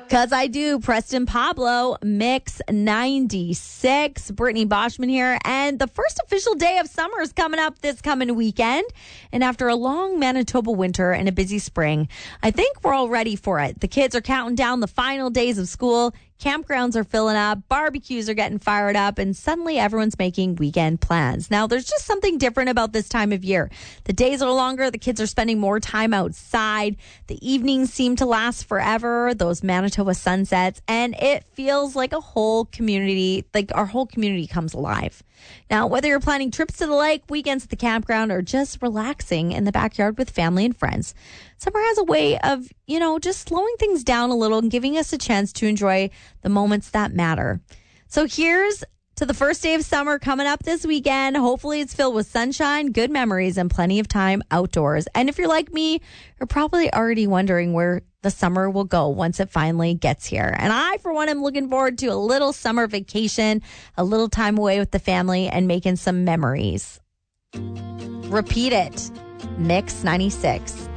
Because I do. Preston Pablo, Mix 96. Brittany Boschman here. And the first official day of summer is coming up this coming weekend. And after a long Manitoba winter and a busy spring, I think we're all ready for it. The kids are counting down the final days of school. Campgrounds are filling up, barbecues are getting fired up, and suddenly everyone's making weekend plans. Now, there's just something different about this time of year. The days are longer, the kids are spending more time outside, the evenings seem to last forever, those Manitoba sunsets, and it feels like a whole community, like our whole community comes alive. Now, whether you're planning trips to the lake, weekends at the campground, or just relaxing in the backyard with family and friends, summer has a way of, just slowing things down a little and giving us a chance to enjoy the moments that matter. So here's to the first day of summer coming up this weekend. Hopefully it's filled with sunshine, good memories, and plenty of time outdoors. And if you're like me, you're probably already wondering where the summer will go once it finally gets here. And I, for one, am looking forward to a little summer vacation, a little time away with the family, and making some memories. Repeat it. Mix 96.